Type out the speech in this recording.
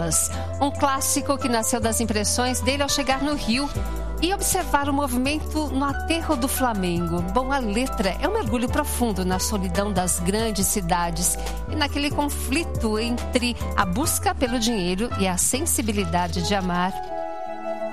Estrelas, um clássico que nasceu das impressões dele ao chegar no Rio e observar o movimento no aterro do Flamengo. Bom, a letra é um mergulho profundo na solidão das grandes cidades e naquele conflito entre a busca pelo dinheiro e a sensibilidade de amar.